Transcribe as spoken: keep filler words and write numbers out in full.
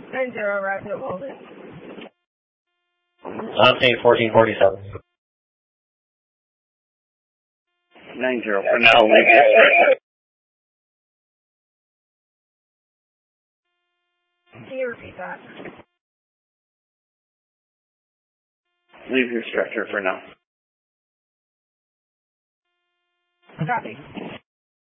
nine zero, Rapid Walden. Octane fourteen forty-seven. nine zero for now. Leave your structure. Can you repeat that? Leave your structure for now. Copy.